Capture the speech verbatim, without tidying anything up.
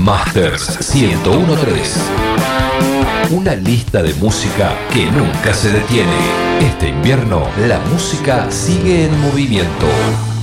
Masters ciento uno punto tres. Una lista de música que nunca se detiene. Este invierno, la música sigue en movimiento.